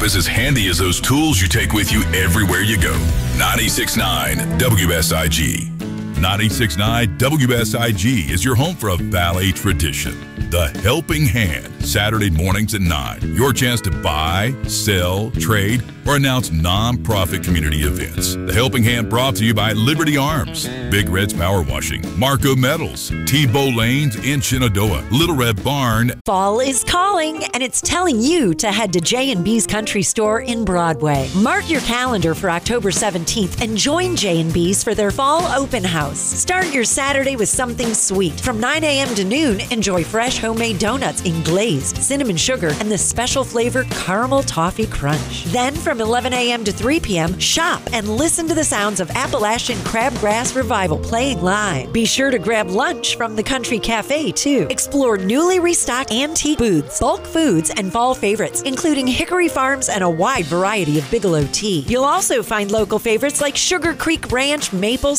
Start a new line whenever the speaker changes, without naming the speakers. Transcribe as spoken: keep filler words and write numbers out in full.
app is as handy as those tools you take with you everywhere you go. ninety-six point nine W S I G. ninety-six point nine W S I G is your home for a Valley tradition. The Helping Hand, Saturday mornings at nine. Your chance to buy, sell, trade, or announce non-profit community events. The Helping Hand brought to you by Liberty Arms, Big Red's Power Washing, Marco Metals, T-Bow Lanes in Shenandoah, Little Red Barn.
Fall is calling, and it's telling you to head to J and B's Country Store in Broadway. Mark your calendar for October seventeenth and join J and B's for their fall open house. Start your Saturday with something sweet. From nine a.m. to noon, enjoy fresh homemade donuts in glazed, cinnamon sugar, and the special flavor caramel toffee crunch. Then from eleven a.m. to three p.m., shop and listen to the sounds of Appalachian Crabgrass Revival playing live. Be sure to grab lunch from the Country Cafe, too. Explore newly restocked antique booths, bulk foods, and fall favorites, including Hickory Farms and a wide variety of Bigelow tea. You'll also find local favorites like Sugar Creek Ranch Maple